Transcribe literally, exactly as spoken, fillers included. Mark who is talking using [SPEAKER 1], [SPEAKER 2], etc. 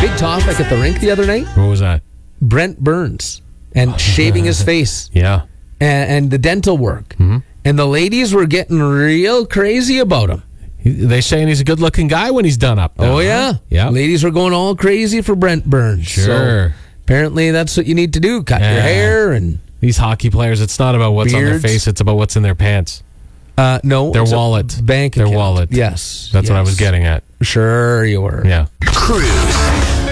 [SPEAKER 1] Big topic at the rink the other night.
[SPEAKER 2] What was that?
[SPEAKER 1] Brent Burns and shaving his face.
[SPEAKER 2] Yeah.
[SPEAKER 1] And, and the dental work. Mm-hmm. And the ladies were getting real crazy about him.
[SPEAKER 2] They saying he's a good-looking guy when he's done up. Now,
[SPEAKER 1] oh, yeah.
[SPEAKER 2] Huh? Yeah.
[SPEAKER 1] Ladies were going all crazy for Brent Burns.
[SPEAKER 2] Sure.
[SPEAKER 1] So apparently that's what you need to do. Cut
[SPEAKER 2] yeah.
[SPEAKER 1] your hair. And
[SPEAKER 2] these hockey players, it's not about what's
[SPEAKER 1] beards.
[SPEAKER 2] on their face. It's about what's in their pants.
[SPEAKER 1] Uh, no.
[SPEAKER 2] Their wallet.
[SPEAKER 1] Bank
[SPEAKER 2] Their
[SPEAKER 1] account.
[SPEAKER 2] wallet.
[SPEAKER 1] Yes.
[SPEAKER 2] That's
[SPEAKER 1] yes.
[SPEAKER 2] what I was getting at.
[SPEAKER 1] Sure you were.
[SPEAKER 2] Yeah.
[SPEAKER 3] Cruise.